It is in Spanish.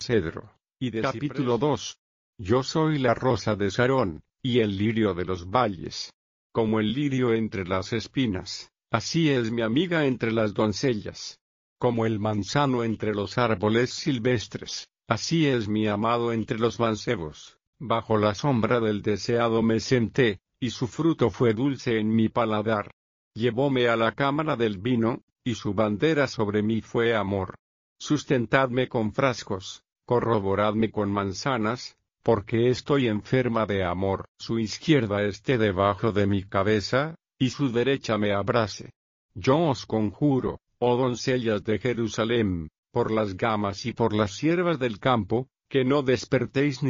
cedro, y de Capítulo 2. Yo soy la rosa de Sarón, y el lirio de los valles. Como el lirio entre las espinas, así es mi amiga entre las doncellas. Como el manzano entre los árboles silvestres, así es mi amado entre los mancebos. Bajo la sombra del deseado me senté, y su fruto fue dulce en mi paladar. Llevóme a la cámara del vino, y su bandera sobre mí fue amor. Sustentadme con frascos, corroboradme con manzanas, porque estoy enferma de amor. Su izquierda esté debajo de mi cabeza, y su derecha me abrace. Yo os conjuro, oh doncellas de Jerusalem, por las gamas y por las ciervas del campo, que no despertéis